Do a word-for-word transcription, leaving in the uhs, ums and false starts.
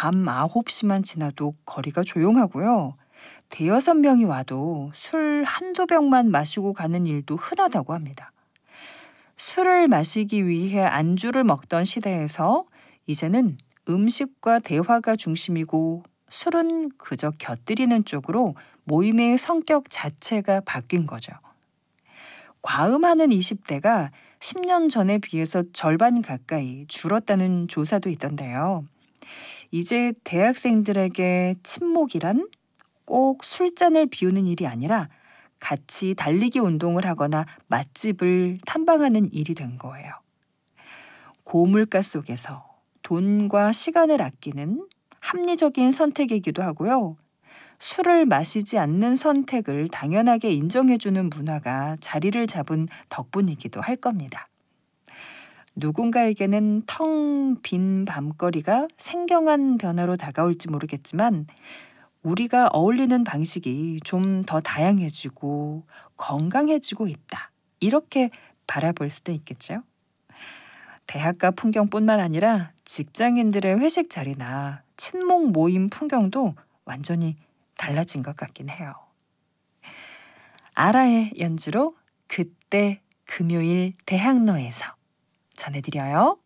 밤 아홉 시만 지나도 거리가 조용하고요. 대여섯 명이 와도 술 한두 병만 마시고 가는 일도 흔하다고 합니다. 술을 마시기 위해 안주를 먹던 시대에서 이제는 음식과 대화가 중심이고 술은 그저 곁들이는 쪽으로 모임의 성격 자체가 바뀐 거죠. 과음하는 이십 대가 십 년 전에 비해서 절반 가까이 줄었다는 조사도 있던데요. 이제 대학생들에게 친목이란 꼭 술잔을 비우는 일이 아니라 같이 달리기 운동을 하거나 맛집을 탐방하는 일이 된 거예요. 고물가 속에서 돈과 시간을 아끼는 합리적인 선택이기도 하고요. 술을 마시지 않는 선택을 당연하게 인정해주는 문화가 자리를 잡은 덕분이기도 할 겁니다. 누군가에게는 텅 빈 밤거리가 생경한 변화로 다가올지 모르겠지만 우리가 어울리는 방식이 좀 더 다양해지고 건강해지고 있다. 이렇게 바라볼 수도 있겠죠. 대학가 풍경뿐만 아니라 직장인들의 회식 자리나 친목 모임 풍경도 완전히 달라진 것 같긴 해요. 아라의 연주로 그때 금요일 대학로에서 전해드려요.